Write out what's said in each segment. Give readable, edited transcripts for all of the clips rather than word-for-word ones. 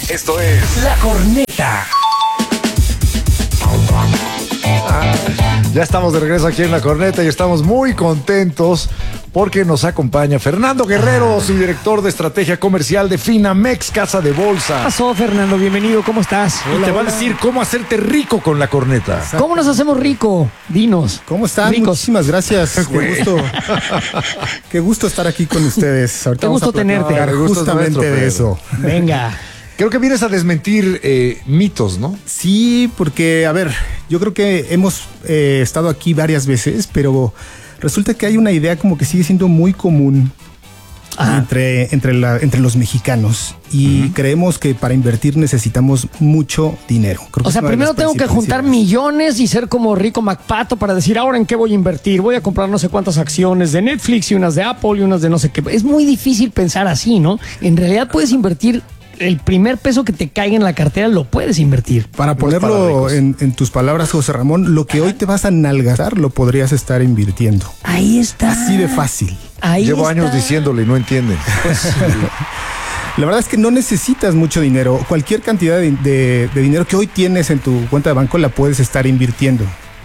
Esto es La Corneta. Ya estamos de regreso aquí en La Corneta y estamos muy contentos porque nos acompaña Fernando Guerrero, su director de estrategia comercial de Finamex Casa de Bolsa. ¿Qué pasó, Fernando? Bienvenido, ¿cómo estás? Y te va a decir cómo hacerte rico con la corneta. ¿Cómo nos hacemos rico? Dinos. ¿Cómo están? Ricos. Muchísimas gracias. Qué gusto. Qué gusto estar aquí con ustedes. Ahorita Qué gusto vamos a platicar tenerte. justamente Gusto es nuestro, de eso. Venga. Creo que vienes a desmentir mitos, ¿no? Sí, porque, a ver, yo creo que hemos estado aquí varias veces, pero resulta que hay una idea como que sigue siendo muy común entre los mexicanos y creemos que para invertir necesitamos mucho dinero. Creo que O sea, es una de primero las tengo que juntar principales ideas. millones y ser como Rico MacPato para decir, ahora en qué voy a invertir. Voy a comprar no sé cuántas acciones de Netflix y unas de Apple y unas de no sé qué. Es muy difícil pensar así, ¿no? En realidad puedes invertir el primer peso que te caiga en la cartera, lo puedes invertir. Para No es para ponerlo ricos. en tus palabras, José Ramón, lo que hoy te vas a nalgastar lo podrías estar invirtiendo. Ahí está. Así de fácil. Ahí Llevo está. años diciéndole y no entienden. La verdad es que no necesitas mucho dinero. Cualquier cantidad de dinero que hoy tienes en tu cuenta de banco la puedes estar invirtiendo.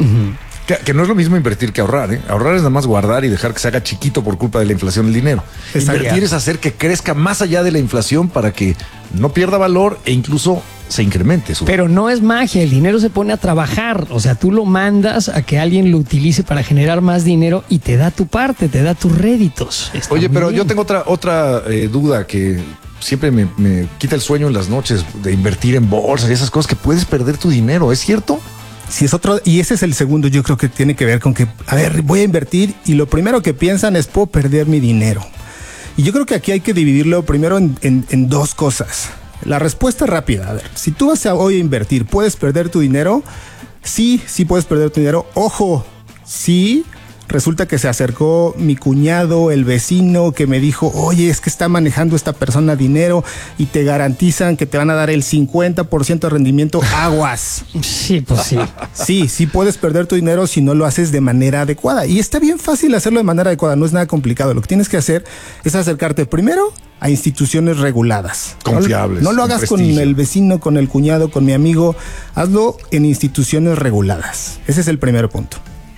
Que no es lo mismo invertir que ahorrar, ¿eh? Ahorrar es nada más guardar y dejar que se haga chiquito por culpa de la inflación el dinero. Exacto. Invertir es hacer que crezca más allá de la inflación para que no pierda valor e incluso se incremente. Pero no es magia, el dinero se pone a trabajar. O sea, tú lo mandas a que alguien lo utilice para generar más dinero y te da tu parte, te da tus réditos. Está Oye, muy pero bien. yo tengo otra duda que siempre me quita el sueño en las noches de invertir en bolsas y esas cosas, que puedes perder tu dinero, ¿es cierto? Si es otro, y ese es el segundo, yo creo que tiene que ver con que, a ver, voy a invertir y lo primero que piensan es, puedo perder mi dinero. Y yo creo que aquí hay que dividirlo primero en dos cosas. La respuesta rápida, a ver, si tú vas a hoy a invertir, ¿puedes perder tu dinero? Sí, sí puedes perder tu dinero. Ojo, sí. Resulta que se acercó mi cuñado, el vecino, que me dijo, oye, es que está manejando esta persona dinero y te garantizan que te van a dar el 50% de rendimiento. Aguas. Sí, pues sí. Sí, sí puedes perder tu dinero si no lo haces de manera adecuada. Y está bien fácil hacerlo de manera adecuada, no es nada complicado. Lo que tienes que hacer es acercarte primero a instituciones reguladas. Confiables, No lo con hagas con prestigio. el vecino, con el cuñado, con mi amigo. Hazlo en instituciones reguladas. Ese es el primer punto.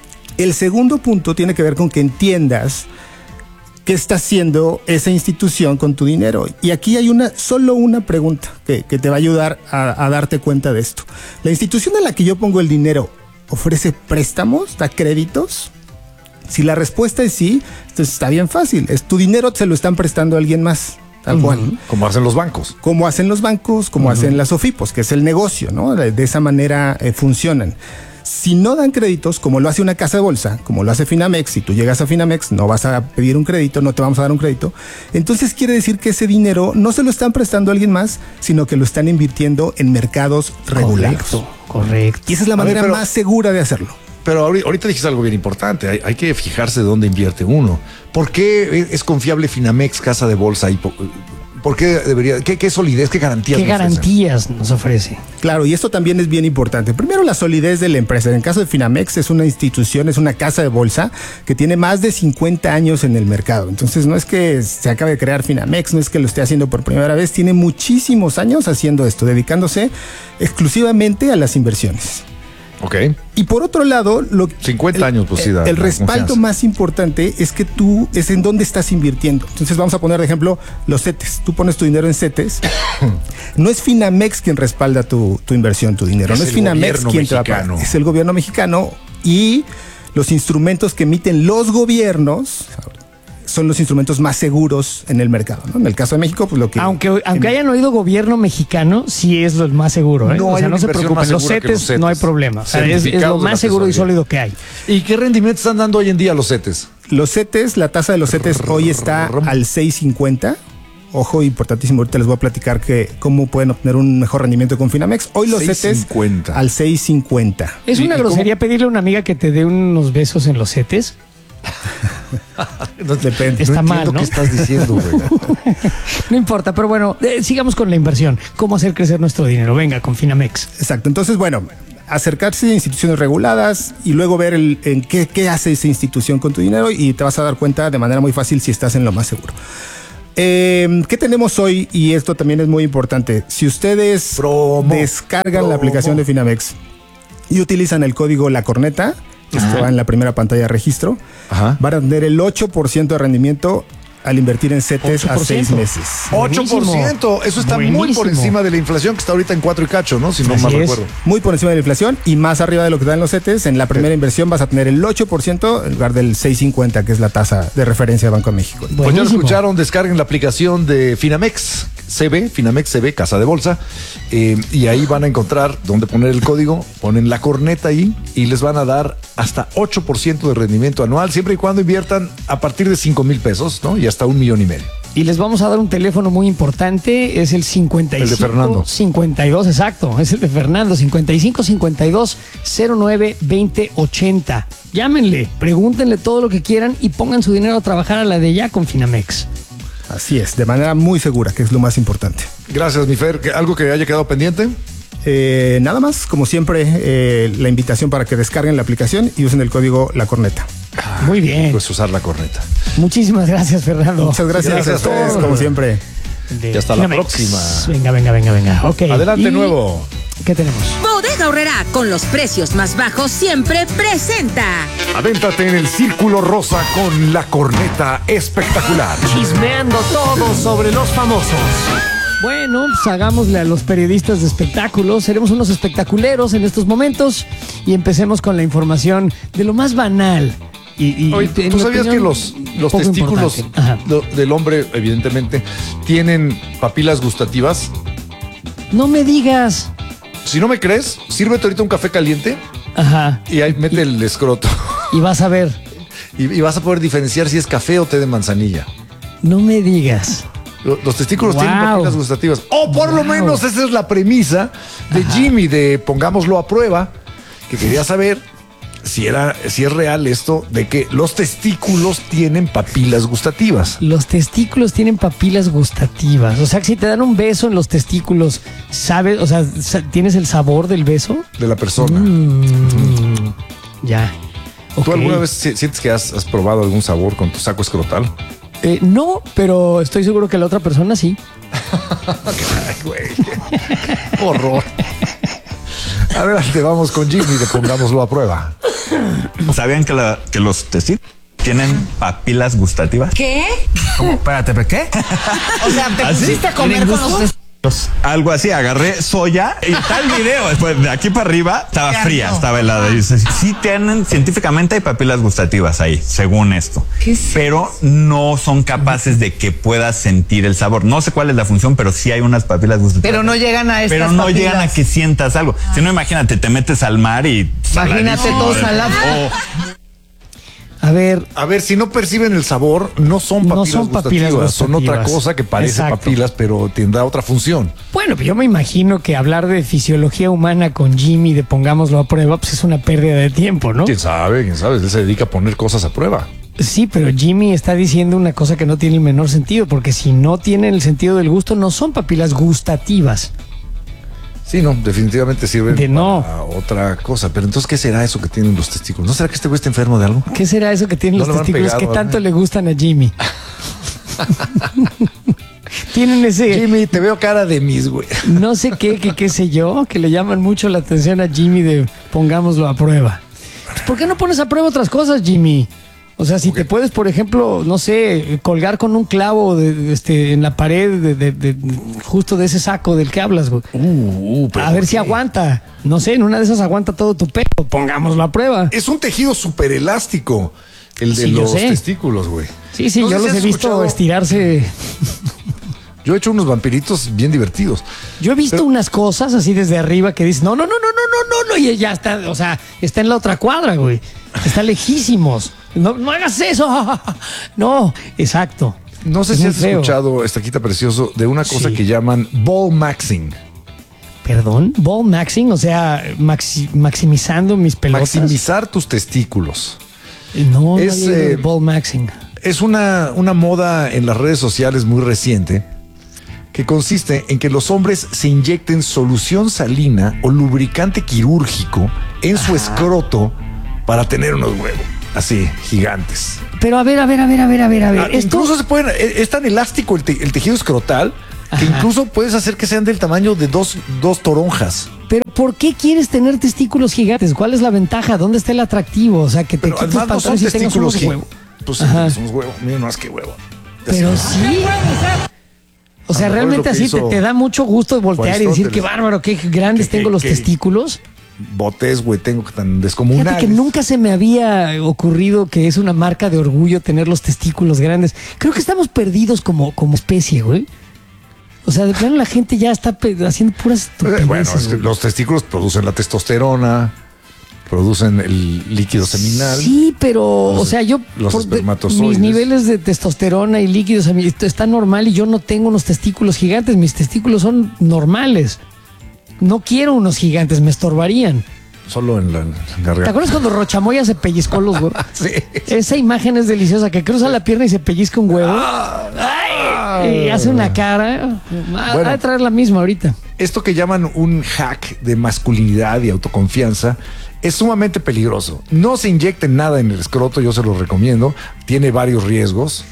El segundo punto tiene que ver con que entiendas qué está haciendo esa institución con tu dinero. Y aquí hay solo una pregunta que te va a ayudar a darte cuenta de esto. ¿La institución en la que yo pongo el dinero ofrece préstamos, da créditos? Si la respuesta es sí, entonces está bien fácil. Es tu dinero, se lo están prestando a alguien más. Tal cual. Como hacen los bancos. Como hacen los bancos, como hacen las OFIPOS, que es el negocio, ¿no? De esa manera funcionan. Si no dan créditos, como lo hace una casa de bolsa, como lo hace Finamex, si tú llegas a Finamex no vas a pedir un crédito, no te vamos a dar un crédito, entonces quiere decir que ese dinero no se lo están prestando a alguien más, sino que lo están invirtiendo en mercados regulados. Correcto. Y esa es la manera pero- más segura de hacerlo. Pero ahorita dijiste algo bien importante. Hay que fijarse dónde invierte uno. ¿Por qué es confiable Finamex Casa de Bolsa? ¿Y por qué debería? ¿Qué solidez, qué garantías? ¿Qué nos ofrecen? garantías nos ofrece? Claro, y esto también es bien importante. Primero, la solidez de la empresa. En el caso de Finamex, es una institución, es una casa de bolsa que tiene más de 50 años en el mercado. Entonces, no es que se acabe de crear Finamex, no es que lo esté haciendo por primera vez. Tiene muchísimos años haciendo esto, dedicándose exclusivamente a las inversiones. Ok. Y por otro lado, 50 años, pues sí da el respaldo confianza. más importante es que es en dónde estás invirtiendo. Entonces vamos a poner de ejemplo los CETES. Tú pones tu dinero en CETES. No es Finamex quien respalda tu inversión, tu dinero. Es No es el Finamex gobierno quien te va a pagar. mexicano. Es el gobierno mexicano y los instrumentos que emiten los gobiernos son los instrumentos más seguros en el mercado, ¿no? En el caso de México, pues lo que... Aunque hayan oído gobierno mexicano, sí es lo más seguro, ¿eh? No o hay sea, una no se inversión preocupen, más los segura que los CETES no hay CETES. problema. O sea, es lo Certificados de la más seguro y tesorería. sólido que hay. ¿Y qué rendimiento están dando hoy en día los CETES? Los CETES, la tasa de los CETES hoy está al 6.50. Ojo, importantísimo, ahorita les voy a platicar cómo pueden obtener un mejor rendimiento con Finamex. Hoy los CETES 6.50. al 6.50. ¿Es ¿Y una cómo? grosería pedirle a una amiga que te dé unos besos en los CETES? Depende. Está no mal, entiendo ¿no? qué estás diciendo, güey. No importa, pero bueno, sigamos con la inversión. ¿Cómo hacer crecer nuestro dinero? Venga, con Finamex. Exacto. Entonces, bueno, acercarse a instituciones reguladas y luego ver en qué hace esa institución con tu dinero y te vas a dar cuenta de manera muy fácil si estás en lo más seguro. ¿Qué tenemos hoy? Y esto también es muy importante. Si ustedes descargan la aplicación de Finamex y utilizan el código La Corneta, que va en la primera pantalla de registro, van a tener el 8% de rendimiento al invertir en CETES a 6 meses. 8%. Eso está muy por encima de la inflación, que está ahorita en 4 y cacho, ¿no? Si no mal recuerdo. Muy por encima de la inflación y más arriba de lo que dan los CETES. En la primera inversión vas a tener el 8% en lugar del 6.50, que es la tasa de referencia de Banco de México. Pues ya lo escucharon, descarguen la aplicación de Finamex CB, Finamex CB, Casa de Bolsa, y ahí van a encontrar dónde poner el código, ponen La Corneta ahí y les van a dar hasta 8% de rendimiento anual, siempre y cuando inviertan a partir de 5,000 pesos, ¿no? Y hasta 1,5 millones. Y les vamos a dar un teléfono muy importante, es el 55 el de Fernando. 52, exacto, es el de Fernando, 55 52 09 20 80. Llámenle, pregúntenle todo lo que quieran y pongan su dinero a trabajar a la de ya con Finamex. Así es, de manera muy segura, que es lo más importante. Gracias, mi Fer. ¿Algo que haya quedado pendiente? Nada más, como siempre, la invitación para que descarguen la aplicación y usen el código La Corneta. Muy bien. Pues usar La Corneta. Muchísimas gracias, Fernando. Muchas gracias a ustedes, como siempre. Y hasta la próxima. Venga. Okay. Adelante, nuevo. ¿Qué tenemos? Bodega Aurrerá, con los precios más bajos siempre presenta. Avéntate en el Círculo Rosa con La Corneta espectacular. Chismeando todo sobre los famosos. Bueno, pues hagámosle a los periodistas de espectáculos. Seremos unos espectaculeros en estos momentos y empecemos con la información de lo más banal. Oye, ¿tú sabías que los testículos del hombre, evidentemente, tienen papilas gustativas? No me digas. Si no me crees, sírvete ahorita un café caliente. Ajá. Y ahí mete el escroto. Y vas a ver. Y vas a poder diferenciar si es café o té de manzanilla. No me digas. Los testículos tienen papilas gustativas. O por lo menos esa es la premisa de Jimmy, de pongámoslo a prueba, que quería saber si es real esto de que los testículos tienen papilas gustativas. Los testículos tienen papilas gustativas. O sea, que si te dan un beso en los testículos, ¿sabes? O sea, ¿tienes el sabor del beso? De la persona. Ya. ¿Tú alguna vez sientes que has probado algún sabor con tu saco escrotal? No, pero estoy seguro que la otra persona sí. Ay, güey. Horror. Adelante, vamos con Jimmy, le pongámoslo a prueba. ¿Sabían que los testículos tienen papilas gustativas? ¿Qué? ¿Cómo? Espérate, ¿pero qué? O sea, te pusiste a comer con los testículos. Algo así, agarré soya y tal video, después de aquí para arriba estaba fría, estaba helada. Y dice, sí tienen, científicamente hay papilas gustativas ahí, según esto. Pero no son capaces de que puedas sentir el sabor. No sé cuál es la función, pero sí hay unas papilas gustativas. Pero no llegan a estas Pero no papilas. llegan a que sientas algo. Si no, imagínate, te metes al mar y... Imagínate todo salado. A ver, si no perciben el sabor, no son papilas gustativas, son otra cosa que parece papilas, pero tendrá otra función. Bueno, yo me imagino que hablar de fisiología humana con Jimmy, de pongámoslo a prueba, pues es una pérdida de tiempo, ¿no? ¿Quién sabe? Él se dedica a poner cosas a prueba. Sí, pero Jimmy está diciendo una cosa que no tiene el menor sentido, porque si no tienen el sentido del gusto, no son papilas gustativas. Sí, no, definitivamente sirven para otra cosa. Pero entonces, ¿qué será eso que tienen los testículos? ¿No será que este güey está enfermo de algo? ¿Qué será eso que tienen los testículos que tanto le gustan a Jimmy? Tienen ese... Jimmy, te veo cara de mis, güey. No sé qué sé yo, que le llaman mucho la atención a Jimmy de pongámoslo a prueba. Pues, ¿por qué no pones a prueba otras cosas, Jimmy? O sea, si te puedes, por ejemplo, no sé, colgar con un clavo en la pared justo de ese saco del que hablas, güey. A ver si aguanta. No sé, en una de esas aguanta todo tu pelo. Pongámoslo a prueba. Es un tejido súper elástico, el de los testículos, güey. Sí, yo los he visto estirarse. Yo he hecho unos vampiritos bien divertidos. Yo he visto unas cosas así desde arriba que dices, no, y ya está, o sea, está en la otra cuadra, güey. Está lejísimos. No hagas eso. No, exacto. No sé si has escuchado, Estaquita Precioso, de una cosa que llaman ball maxing. ¿Perdón? ¿Ball maxing? O sea, maximizando mis pelotas. Maximizar tus testículos. No es ball maxing. Es una moda en las redes sociales muy reciente que consiste en que los hombres se inyecten solución salina o lubricante quirúrgico en su escroto para tener unos huevos. así, gigantes. Pero a ver. Esto... Incluso se pueden, es tan elástico el tejido escrotal que incluso puedes hacer que sean del tamaño de dos toronjas. Pero ¿por qué quieres tener testículos gigantes? ¿Cuál es la ventaja? ¿Dónde está el atractivo? O sea, que te Pero quites además no son pantalones y tengas unos testículos huevos. Pues sí, son unos huevos. Miren más que huevo. Pero sí. O sea, A lo mejor realmente es lo que así te da mucho gusto voltear y decir, qué bárbaro, qué grandes tengo los testículos. Botes, güey, tengo tan descomunales. Fíjate que nunca se me había ocurrido que es una marca de orgullo tener los testículos grandes. Creo que estamos perdidos como especie, güey. O sea, de plano la gente ya está haciendo puras estupideces. Bueno, es que los testículos producen la testosterona, producen el líquido seminal. Sí, pero, o sea, yo los espermatozoides. mis niveles de testosterona y líquidos esto está normal y yo no tengo unos testículos gigantes. Mis testículos son normales. No quiero unos gigantes, me estorbarían. Solo en la garganta. ¿Te acuerdas cuando Rochamoya se pellizcó los huevos? Sí. Esa imagen es deliciosa, que cruza la pierna y se pellizca un huevo. Y hace una cara. Bueno, a traer la misma ahorita. Esto que llaman un hack de masculinidad y autoconfianza es sumamente peligroso. No se inyecten nada en el escroto, yo se los recomiendo. Tiene varios riesgos.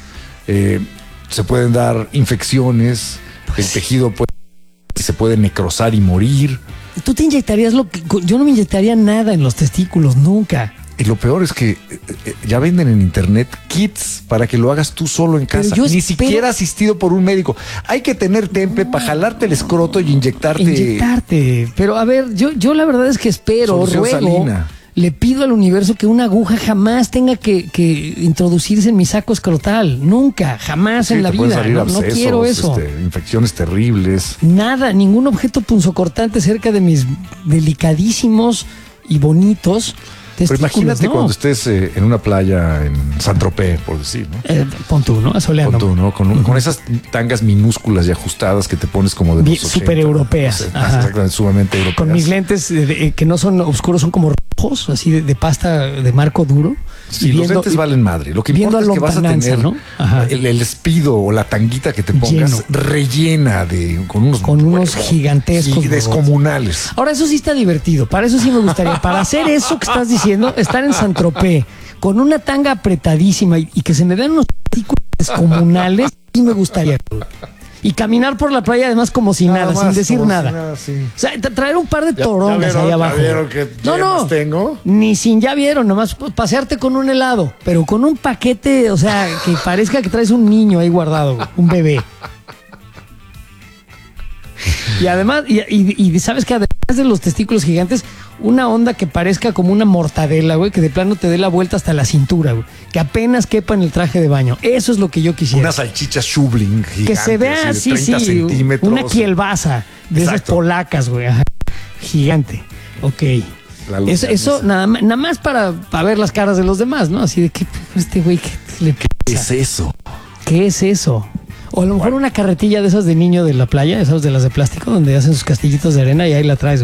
Se pueden dar infecciones, el tejido se puede necrosar y morir. Tú te inyectarías yo no me inyectaría nada en los testículos, nunca. Y lo peor es que ya venden en internet kits para que lo hagas tú solo en casa. Ni siquiera asistido por un médico. Hay que tener temple para jalarte el escroto y inyectarte. Pero a ver, yo la verdad es que ruego, salina. Le pido al universo que una aguja jamás tenga que introducirse en mi saco escrotal. Nunca, jamás en la vida. No quiero eso. Infecciones terribles. Nada, ningún objeto punzocortante cerca de mis delicadísimos y bonitos Pero imagínate cuando estés en una playa en Saint-Tropez, por decir, ¿no? Pon tú, ¿no? Asoleando. Pon tú, ¿no? Con esas tangas minúsculas y ajustadas que te pones como de los 80. Súper europeas. Exactamente, sumamente europeas. Con mis lentes que no son oscuros, son como rojos, así de pasta de marco duro. Sí, los lentes valen madre. Lo que importa es que vas a tener, ¿no? el espido o la tanguita que te pongas rellena con unos gigantescos. Y descomunales. Ahora, eso sí está divertido. Para eso sí me gustaría. Para hacer eso que estás diciendo, estar en Saint-Tropez con una tanga apretadísima y que se me den unos artículos descomunales, sí me gustaría. Y caminar por la playa además como si nada, sin decir nada. Sí. O sea, traer un par de torongas ahí abajo. ¿Ya vieron que tengo? Ni sin ya vieron, nomás pasearte con un helado, pero con un paquete, o sea, que parezca que traes un niño ahí guardado, un bebé. Y además, y sabes que además de los testículos gigantes, una onda que parezca como una mortadela, güey, que de plano te dé la vuelta hasta la cintura, güey, que apenas quepa en el traje de baño. Eso es lo que yo quisiera. Una salchicha Schubling gigante, que se vea así, 30 centímetros. Una kielbasa de esas polacas, güey, gigante. Ok. Eso nada más para ver las caras de los demás, ¿no? Así de que este güey, ¿qué es eso? ¿Qué es eso? O a lo mejor una carretilla de esas de niño de la playa, esas de las de plástico, donde hacen sus castillitos de arena y ahí la traes.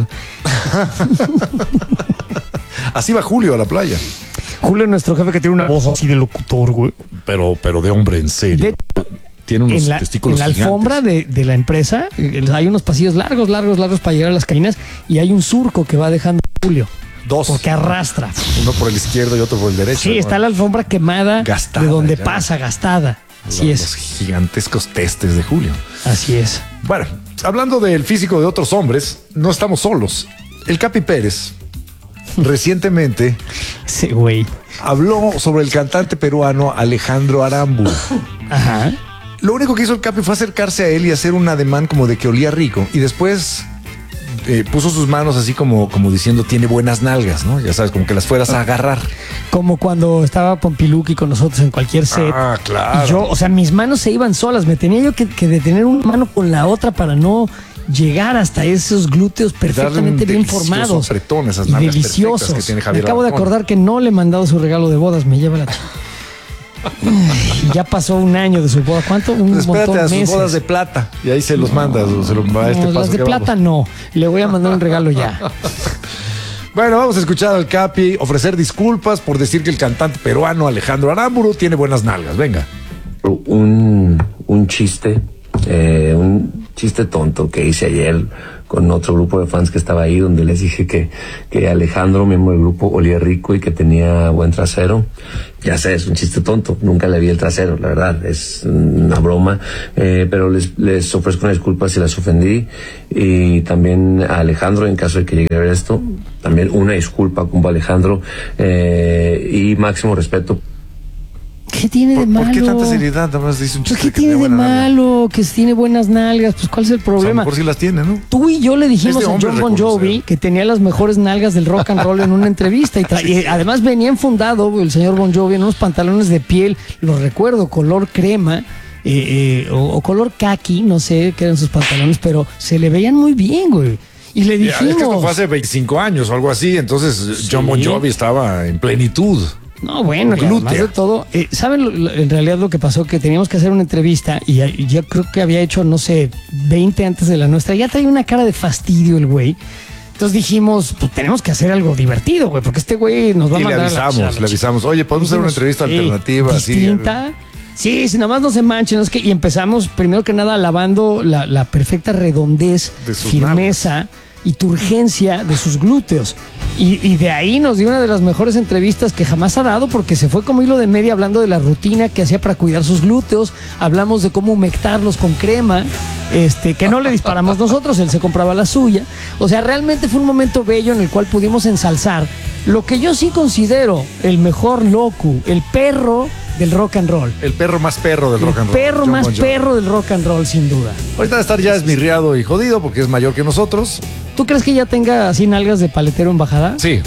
Así va Julio a la playa. Julio es nuestro jefe que tiene una voz así de locutor, güey. Pero de hombre en serio. Tiene unos testículos gigantes. En la alfombra de la empresa hay unos pasillos largos para llegar a las cabinas y hay un surco que va dejando Julio. Dos. Porque arrastra. Uno por el izquierdo y otro por el derecho. Sí, está la alfombra quemada, gastada, de donde pasa, gastada. Así es. Los gigantescos testes de Julio. Así es. Bueno, hablando del físico de otros hombres, no estamos solos. El Capi Pérez recientemente habló sobre el cantante peruano Alejandro Aramburu. Ajá. Lo único que hizo el Capi fue acercarse a él y hacer un ademán como de que olía rico. Y después puso sus manos así como diciendo tiene buenas nalgas, ¿no? Ya sabes, como que las fueras a agarrar. Como cuando estaba Pompiluki con nosotros en cualquier set. Ah, claro. Y yo, o sea, mis manos se iban solas. Me tenía yo que detener una mano con la otra para no llegar hasta esos glúteos perfectamente bien formados. Apretón, esas y deliciosos. Que tiene Javier me acabo de acordar que no le he mandado su regalo de bodas. Me lleva la ya pasó un año de su boda. ¿Cuánto? Espérate a sus bodas de plata y ahí se los mandas. Las de plata no. Le voy a mandar un regalo ya. Bueno, vamos a escuchar al Capi ofrecer disculpas por decir que el cantante peruano Alejandro Aramburu tiene buenas nalgas. Venga. Un chiste tonto que hice ayer con otro grupo de fans que estaba ahí, donde les dije que Alejandro, miembro del grupo, olía rico y que tenía buen trasero. Ya sé, es un chiste tonto, nunca le vi el trasero, la verdad, es una broma, pero les ofrezco una disculpa si las ofendí, y también a Alejandro, en caso de que llegue a ver esto, también una disculpa como Alejandro, y máximo respeto. ¿Qué tiene de malo? ¿Por qué tanta seriedad? Nada más dice un chiste. ¿Qué tiene de malo? Que tiene buenas nalgas. Pues, ¿cuál es el problema? Por si las tiene, ¿no? Tú y yo le dijimos Es de a John hombre Bon Jovi reconocer. que tenía las mejores nalgas del rock and roll en una entrevista. Y además venía enfundado el señor Bon Jovi en unos pantalones de piel, lo recuerdo, color crema. O color kaki, no sé qué eran sus pantalones, pero se le veían muy bien, güey. Y le Ya, es que esto dijimos... fue hace 25 años o algo así, entonces Sí. John Bon Jovi estaba en plenitud. No, bueno, y Glútea. además de todo, ¿saben en realidad lo que pasó? Que teníamos que hacer una entrevista y ya creo que había hecho, no sé, 20 antes de la nuestra. Ya traía una cara de fastidio el güey. Entonces dijimos, pues tenemos que hacer algo divertido, güey, porque este güey nos va a Y le mandar a avisamos, le avisamos, oye, podemos hacer una entrevista alternativa, así. distinta. Sí, si nada más no se manchen, ¿no? Es que, y empezamos primero que nada alabando la perfecta redondez, De sus firmeza y turgencia de sus glúteos. Y de ahí nos dio una de las mejores entrevistas que jamás ha dado, porque se fue como hilo de media hablando de la rutina que hacía para cuidar sus glúteos. Hablamos de cómo humectarlos con crema, que no le disparamos nosotros, él se compraba la suya. O sea, realmente fue un momento bello en el cual pudimos ensalzar lo que yo sí considero el mejor locu, el perro del rock and roll. El perro más perro del rock and roll. Perro John más Bon Jovi. perro del rock and roll, sin duda. Ahorita va a estar ya esmirriado y jodido porque es mayor que nosotros. ¿Tú crees que ya tenga así nalgas de paletero en bajada? Sí.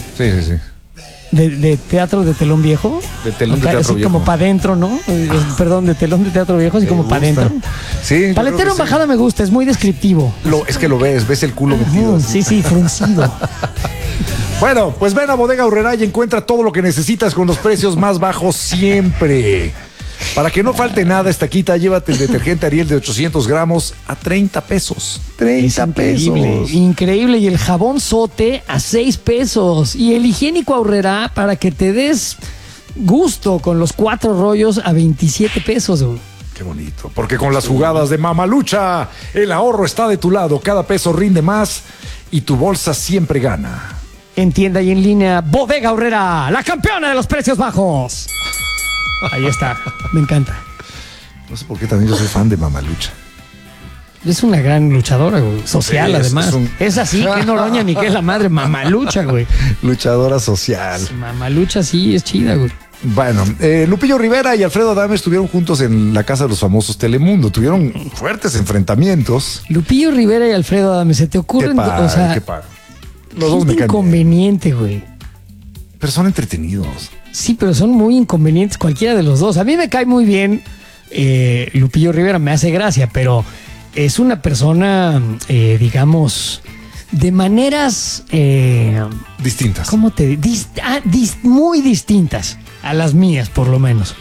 ¿De teatro de telón viejo? De telón de Acá, teatro así viejo. como para adentro, ¿no? Perdón, de telón de teatro viejo, así como para gusta. adentro. Sí. yo Paletero creo en que bajada me gusta, es muy descriptivo. sí. Es que lo ves el culo metido. así. Sí, fruncido. Bueno, pues ven a Bodega Aurrerá y encuentra todo lo que necesitas con los precios más bajos siempre. Para que no falte nada, Estaquita, llévate el detergente Ariel de 800 gramos a 30 pesos. 30 Increíble, pesos. increíble. Y el jabón Sote a 6 pesos. Y el higiénico Aurrerá para que te des gusto con los 4 rollos a 27 pesos. Güey. Qué bonito. Porque con las jugadas de Mamalucha, el ahorro está de tu lado. Cada peso rinde más y tu bolsa siempre gana. En tienda y en línea, Bodega Aurrerá, la campeona de los precios bajos. Ahí está, me encanta. No sé por qué también yo soy fan de Mamalucha. Es una gran luchadora, güey. Social, Sí, además. Es, es así, que Noroña ni que es la madre. Mamalucha, güey. Luchadora social. Mamalucha sí es chida, güey. Bueno, Lupillo Rivera y Alfredo Adame estuvieron juntos en la casa de los famosos Telemundo. Tuvieron fuertes enfrentamientos. Lupillo Rivera y Alfredo Adame, ¿se te ocurren? Qué padre, o sea, qué padre. Los dos me gente caen bien. inconveniente, güey. Pero son entretenidos. Sí, pero son muy inconvenientes cualquiera de los dos. A mí me cae muy bien Lupillo Rivera, me hace gracia, pero es una persona, digamos, de maneras... Distintas. ¿Cómo te muy distintas a las mías, por lo menos.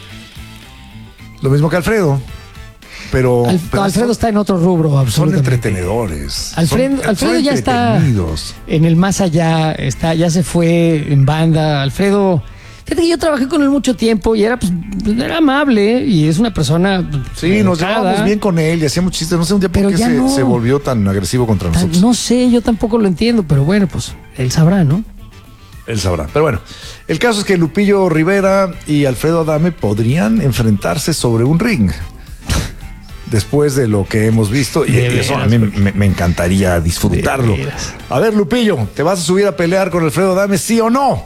Lo mismo que Alfredo. Pero Alfredo está en otro rubro, son absolutamente. entretenedores. Alfredo son ya está entretenidos. en el más allá, ya se fue en banda. Alfredo, fíjate que yo trabajé con él mucho tiempo y era amable y es una persona. Sí, nos educada. llevábamos bien con él y hacíamos chistes. No sé un día por Pero qué ya no. se volvió tan agresivo contra nosotros. No sé, yo tampoco lo entiendo, pero bueno, pues él sabrá, ¿no? Él sabrá. Pero bueno, el caso es que Lupillo Rivera y Alfredo Adame podrían enfrentarse sobre un ring. Después de lo que hemos visto, y De eso a veras, mí me encantaría disfrutarlo. De veras. A ver, Lupillo, ¿te vas a subir a pelear con Alfredo Adame, sí o no?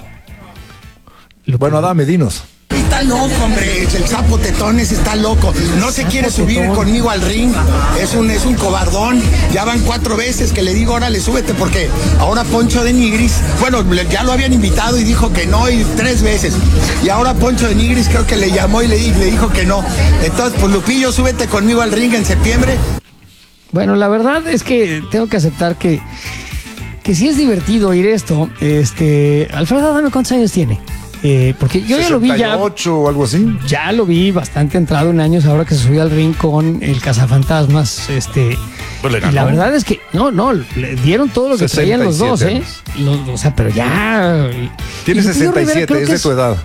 Bueno, Adame, dinos. Está loco, hombre. El sapo tetones está loco. No se quiere subir tetón. conmigo al ring. Es un cobardón. Ya van 4 veces que le digo, órale, súbete, porque ahora Poncho de Nigris, bueno, ya lo habían invitado y dijo que no, y 3 veces. Y ahora Poncho de Nigris creo que le llamó y le dijo que no. Entonces, pues Lupillo, súbete conmigo al ring en septiembre. Bueno, la verdad es que tengo que aceptar que sí es divertido oír esto. Alfredo Adame, ¿cuántos años tiene? Porque yo ya lo vi 68 o algo así. ya lo vi bastante entrado en años ahora que se subió al ring con el Cazafantasmas. Pues le Y ganó. la verdad es que no, le dieron todo lo que traían los dos, 67 o sea, pero ya. Tiene y Lupillo Rivera 67, creo es que de tu edad.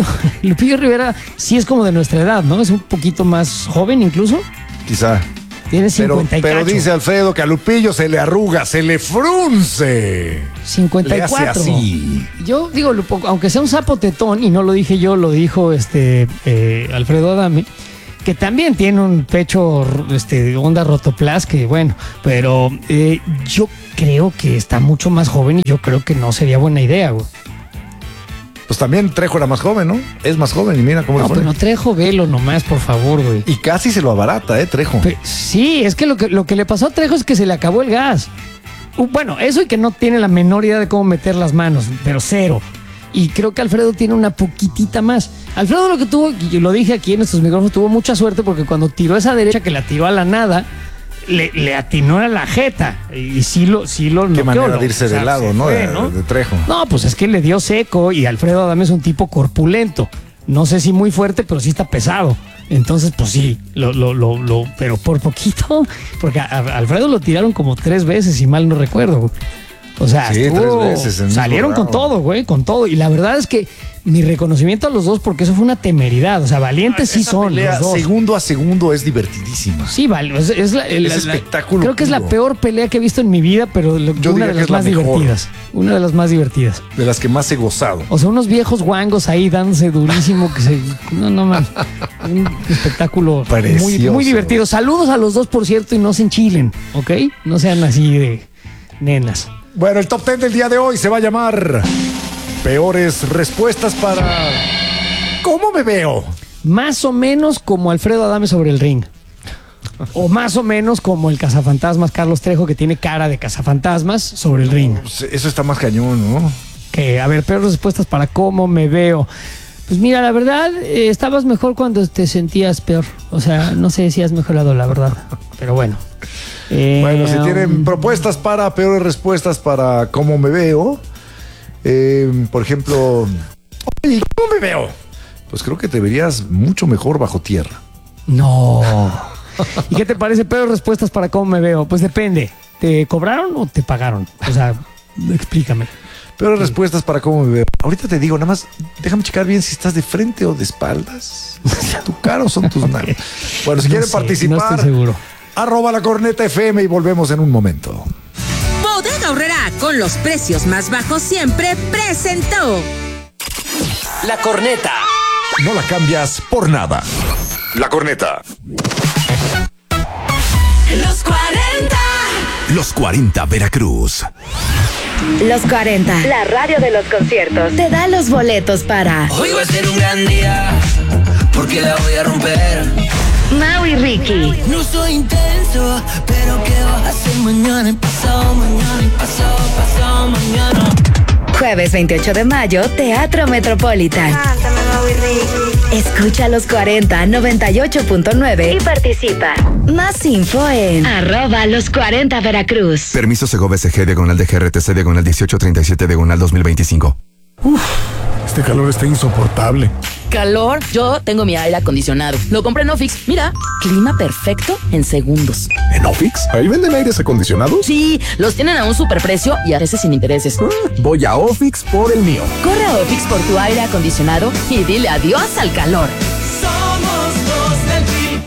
Lupillo Rivera sí es como de nuestra edad, ¿no? Es un poquito más joven incluso. Quizá. Tiene 50 y pero cacho. dice Alfredo que a Lupillo se le arruga, se le frunce. 54. Le hace así. Yo digo, aunque sea un sapo tetón, y no lo dije yo, lo dijo Alfredo Adame, que también tiene un pecho onda rotoplas, que bueno, pero yo creo que está mucho más joven y yo creo que no sería buena idea, güey. Pues también Trejo era más joven, ¿no? Es más joven y mira cómo No, le fue. pero Trejo, velo nomás, por favor, güey. Y casi se lo abarata, Trejo. Sí, es que lo que le pasó a Trejo es que se le acabó el gas. Bueno, eso y que no tiene la menor idea de cómo meter las manos, pero cero. Y creo que Alfredo tiene una poquitita más. Alfredo lo que tuvo, y lo dije aquí en estos micrófonos, tuvo mucha suerte porque cuando tiró esa derecha que la tiró a la nada, le atinó a la jeta. Y sí lo Qué noqueó, manera de irse de lado, ¿no? fue, De Trejo. No, pues es que le dio seco y Alfredo Adame es un tipo corpulento. No sé si muy fuerte, pero sí está pesado. Entonces, pues sí, pero por poquito, porque a Alfredo lo tiraron como 3 veces, si mal no recuerdo. O sea, sí, 3 veces en salieron con todo, güey, con todo. Y la verdad es que mi reconocimiento a los dos, porque eso fue una temeridad. O sea, valientes sí son pelea, los dos. segundo a segundo es divertidísima. Sí, vale, es espectáculo. Creo que es la puro. peor pelea que he visto en mi vida, pero Yo una diría de que las es la más mejor. divertidas. Una de las más divertidas. De las que más he gozado. O sea, unos viejos guangos ahí dándose durísimo que se... No man. Un espectáculo muy, Precioso. muy divertido. Saludos a los dos, por cierto, y no se enchilen, ¿ok? No sean así de nenas. Bueno, el top 10 del día de hoy se va a llamar Peores respuestas para ¿cómo me veo? Más o menos como Alfredo Adame sobre el ring. O más o menos como el cazafantasmas Carlos Trejo, que tiene cara de cazafantasmas sobre el ring. Pues eso está más cañón, ¿no? Que, a ver, peores respuestas para cómo me veo. Pues mira, la verdad, estabas mejor cuando te sentías peor. O sea, no sé si has mejorado, la verdad. Pero bueno. Bueno, si tienen propuestas para peores respuestas para cómo me veo, por ejemplo, oye, ¿cómo me veo? Pues creo que te verías mucho mejor bajo tierra. No. ¿Y qué te parece peores respuestas para cómo me veo? Pues depende. ¿Te cobraron o te pagaron? O sea, explícame. Peores respuestas para cómo me veo. Ahorita te digo, nada más déjame checar bien si estás de frente o de espaldas. ¿Tu cara o son tus manos? Bueno, si quieren participar, no estoy seguro. @lacorneta_FM y volvemos en un momento. Bodega Aurrerá, con los precios más bajos siempre, presentó La Corneta. No la cambias por nada. La Corneta. Los 40. Los 40 Veracruz. Los 40, la radio de los conciertos, te da los boletos para Hoy va a ser un gran día, porque la voy a romper. Mau y Ricky. No soy intenso, pero ¿qué vas a hacer mañana y pasado mañana? Jueves 28 de mayo, Teatro Metropolitan. Cántame, Mau y Ricky. Escucha los 40 98.9 y participa. Más info en @los40 Veracruz. Permiso Segobe SG /DGRTC /1837 /2025. Este calor está insoportable. Calor, yo tengo mi aire acondicionado. Lo compré en Ofix. Mira, clima perfecto en segundos. ¿En Ofix? ¿Ahí venden aires acondicionados? Sí, los tienen a un superprecio y a veces sin intereses. Voy a Ofix por el mío. Corre a Ofix por tu aire acondicionado y dile adiós al calor. Somos los del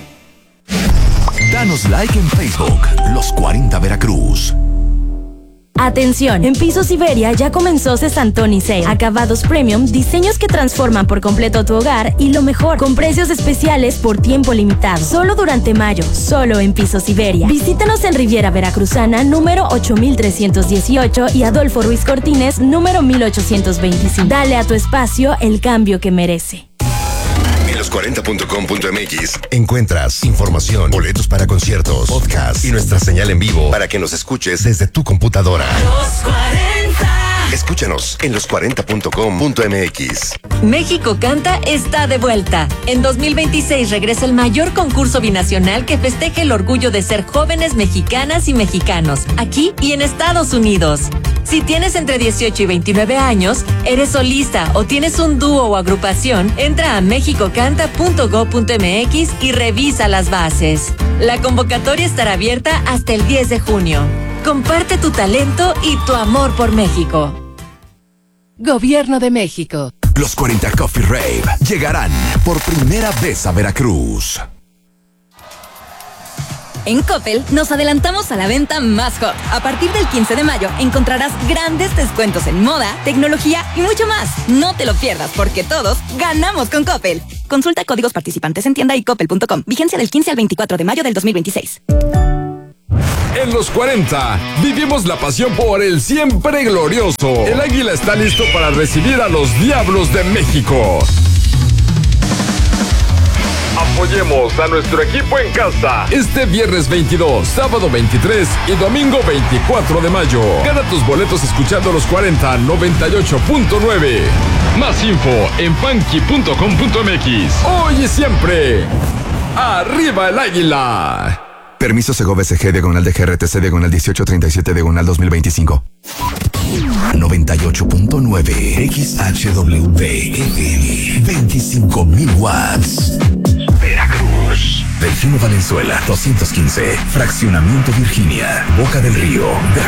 Tri. Danos like en Facebook, Los 40 Veracruz. Atención, en Pisos Iberia ya comenzó Sesantoni Sale. Acabados premium, diseños que transforman por completo tu hogar y lo mejor, con precios especiales por tiempo limitado. Solo durante mayo, solo en Pisos Iberia. Visítanos en Riviera Veracruzana, número 8318 y Adolfo Ruiz Cortines, número 1825. Dale a tu espacio el cambio que merece. En los40.com.mx encuentras información, boletos para conciertos, podcast y nuestra señal en vivo para que nos escuches desde tu computadora. Los 40. Escúchanos en los40.com.mx. México Canta está de vuelta. En 2026 regresa el mayor concurso binacional que festeje el orgullo de ser jóvenes mexicanas y mexicanos, aquí y en Estados Unidos. Si tienes entre 18 y 29 años, eres solista o tienes un dúo o agrupación, entra a mexicocanta.go.mx y revisa las bases. La convocatoria estará abierta hasta el 10 de junio. Comparte tu talento y tu amor por México. Gobierno de México. Los 40 Coffee Rave llegarán por primera vez a Veracruz. En Coppel nos adelantamos a la venta más hot. A partir del 15 de mayo encontrarás grandes descuentos en moda, tecnología y mucho más. No te lo pierdas porque todos ganamos con Coppel. Consulta códigos participantes en tienda y coppel.com. Vigencia del 15 al 24 de mayo del 2026. En los 40 vivimos la pasión por el siempre glorioso. El Águila está listo para recibir a los Diablos de México. Apoyemos a nuestro equipo en casa este viernes 22, sábado 23 y domingo 24 de mayo. Gana tus boletos escuchando los 40 98.9. Más info en funky.com.mx. Hoy y siempre, ¡arriba el Águila! Permiso Segov SG diagonal de GRTC diagonal 1837 diagonal 2025. 98.9 XHWV FM 25.000 watts. Veracruz. Delfino Valenzuela 215. Fraccionamiento Virginia. Boca del Río.